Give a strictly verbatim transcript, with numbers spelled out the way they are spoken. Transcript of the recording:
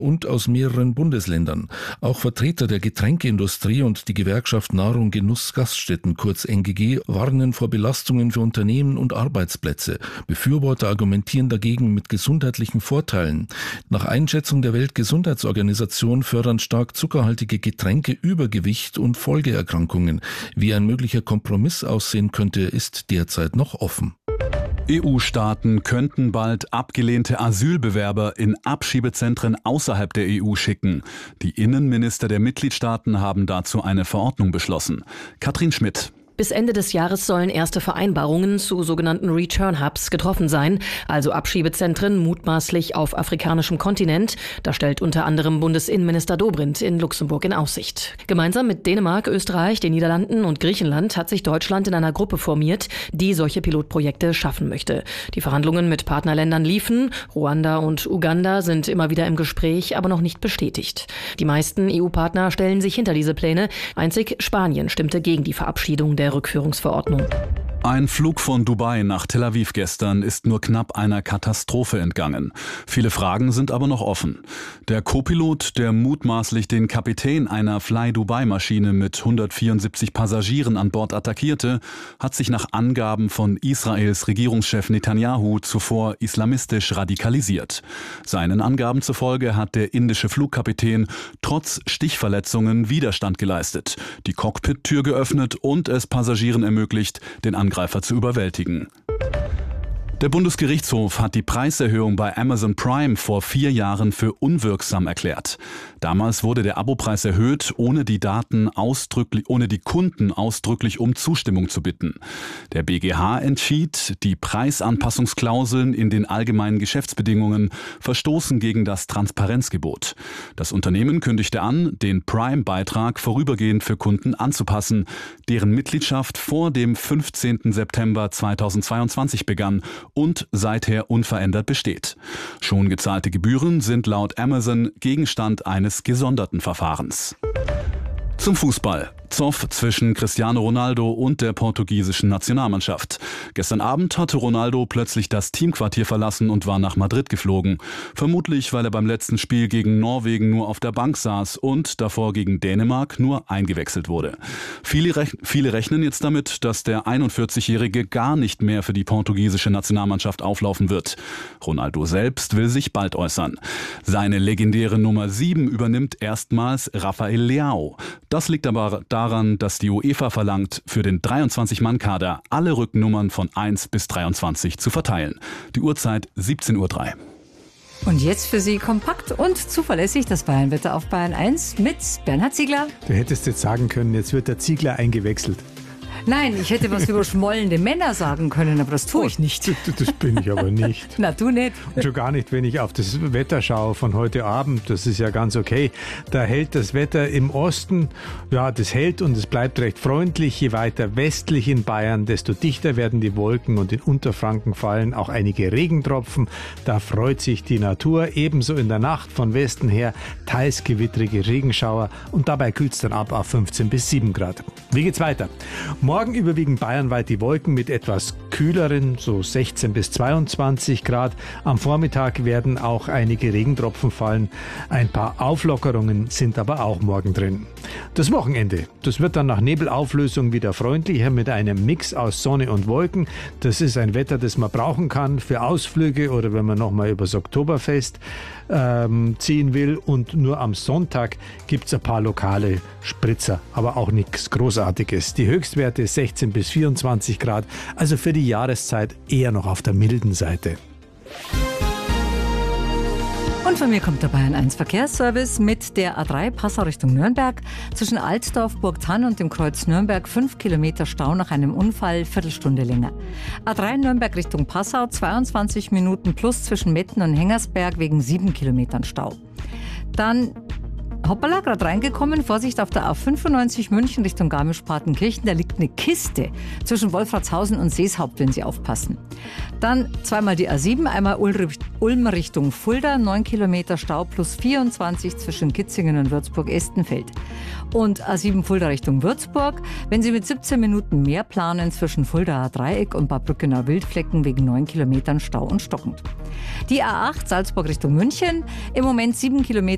und aus mehreren Bundesländern. Auch Vertreter der Getränkeindustrie und die Gewerkschaft Nahrung Genuss Gaststätten, kurz N G G, warnen vor Belastungen für Unternehmen und Arbeitsplätze. Befürworter argumentieren dagegen mit gesundheitlichen Vorteilen. Nach Einschätzung der Weltgesundheitsorganisation fördern stark zuckerhaltige Getränke Übergewicht und Folgeerkrankungen. Wie ein möglicher Kompromiss aussehen könnte, ist derzeit noch offen. E U-Staaten könnten bald abgelehnte Asylbewerber in Abschiebezentren außerhalb der E U schicken. Die Innenminister der Mitgliedstaaten haben dazu eine Verordnung beschlossen. Katrin Schmidt. Bis Ende des Jahres sollen erste Vereinbarungen zu sogenannten Return-Hubs getroffen sein, also Abschiebezentren mutmaßlich auf afrikanischem Kontinent. Das stellt unter anderem Bundesinnenminister Dobrindt in Luxemburg in Aussicht. Gemeinsam mit Dänemark, Österreich, den Niederlanden und Griechenland hat sich Deutschland in einer Gruppe formiert, die solche Pilotprojekte schaffen möchte. Die Verhandlungen mit Partnerländern liefen. Ruanda und Uganda sind immer wieder im Gespräch, aber noch nicht bestätigt. Die meisten E U-Partner stellen sich hinter diese Pläne. Einzig Spanien stimmte gegen die Verabschiedung der Rückführungsverordnung. Ein Flug von Dubai nach Tel Aviv gestern ist nur knapp einer Katastrophe entgangen. Viele Fragen sind aber noch offen. Der Co-Pilot, der mutmaßlich den Kapitän einer Fly-Dubai-Maschine mit hundertvierundsiebzig Passagieren an Bord attackierte, hat sich nach Angaben von Israels Regierungschef Netanyahu zuvor islamistisch radikalisiert. Seinen Angaben zufolge hat der indische Flugkapitän trotz Stichverletzungen Widerstand geleistet, die Cockpit-Tür geöffnet und es Passagieren ermöglicht, den Angreifer zu überwältigen. Der Bundesgerichtshof hat die Preiserhöhung bei Amazon Prime vor vier Jahren für unwirksam erklärt. Damals wurde der Abopreis erhöht, ohne die Daten ausdrücklich, ohne die Kunden ausdrücklich um Zustimmung zu bitten. Der B G H entschied, die Preisanpassungsklauseln in den allgemeinen Geschäftsbedingungen verstoßen gegen das Transparenzgebot. Das Unternehmen kündigte an, den Prime-Beitrag vorübergehend für Kunden anzupassen, deren Mitgliedschaft vor dem fünfzehnten September zweitausendzweiundzwanzig begann und seither unverändert besteht. Schon gezahlte Gebühren sind laut Amazon Gegenstand eines gesonderten Verfahrens. Zum Fußball. Zoff zwischen Cristiano Ronaldo und der portugiesischen Nationalmannschaft. Gestern Abend hatte Ronaldo plötzlich das Teamquartier verlassen und war nach Madrid geflogen. Vermutlich, weil er beim letzten Spiel gegen Norwegen nur auf der Bank saß und davor gegen Dänemark nur eingewechselt wurde. Viele, rech- viele rechnen jetzt damit, dass der einundvierzigjährige gar nicht mehr für die portugiesische Nationalmannschaft auflaufen wird. Ronaldo selbst will sich bald äußern. Seine legendäre Nummer sieben übernimmt erstmals Rafael Leao. Das liegt aber daran, dass die UEFA verlangt, für den dreiundzwanzig-Mann-Kader alle Rückennummern von eins bis dreiundzwanzig zu verteilen. Die Uhrzeit siebzehn Uhr drei. Und jetzt für Sie kompakt und zuverlässig das Bayernwetter auf Bayern eins mit Bernhard Ziegler. Du hättest jetzt sagen können, jetzt wird der Ziegler eingewechselt. Nein, ich hätte was über schmollende Männer sagen können, aber das tue ich nicht. Das, das bin ich aber nicht. Na, du nicht. Und schon gar nicht, wenn ich auf das Wetter schaue von heute Abend. Das ist ja ganz okay. Da hält das Wetter im Osten, ja, das hält und es bleibt recht freundlich. Je weiter westlich in Bayern, desto dichter werden die Wolken und in Unterfranken fallen auch einige Regentropfen. Da freut sich die Natur. Ebenso in der Nacht von Westen her teils gewittrige Regenschauer und dabei kühlt es dann ab auf fünfzehn bis sieben Grad. Wie geht's weiter? Morgen überwiegen bayernweit die Wolken mit etwas kühleren, so sechzehn bis zweiundzwanzig Grad. Am Vormittag werden auch einige Regentropfen fallen. Ein paar Auflockerungen sind aber auch morgen drin. Das Wochenende, das wird dann nach Nebelauflösung wieder freundlicher mit einem Mix aus Sonne und Wolken. Das ist ein Wetter, das man brauchen kann für Ausflüge oder wenn man nochmal übers Oktoberfest ähm, ziehen will. Und nur am Sonntag gibt es ein paar lokale Spritzer, aber auch nichts Großartiges. Die Höchstwerte sechzehn bis vierundzwanzig Grad, also für die Jahreszeit eher noch auf der milden Seite. Und von mir kommt der Bayern eins Verkehrsservice mit der A drei Passau Richtung Nürnberg. Zwischen Altdorf, Burgthann und dem Kreuz Nürnberg fünf Kilometer Stau nach einem Unfall, Viertelstunde länger. A drei Nürnberg Richtung Passau zweiundzwanzig Minuten plus zwischen Metten und Hengersberg wegen sieben Kilometern Stau. Dann Hoppala, gerade reingekommen. Vorsicht auf der A fünfundneunzig München Richtung Garmisch-Partenkirchen. Da liegt eine Kiste zwischen Wolfratshausen und Seeshaupt, wenn Sie aufpassen. Dann zweimal die A sieben, einmal Ulm Richtung Fulda. neun Kilometer Stau plus vierundzwanzig zwischen Kitzingen und Würzburg-Estenfeld. Und A sieben Fulda Richtung Würzburg. Wenn Sie mit siebzehn Minuten mehr planen zwischen Fuldaer Dreieck und Bad Brückener Wildflecken wegen neun Kilometern Stau und stockend. Die A acht Salzburg Richtung München. Im Moment sieben Kilometer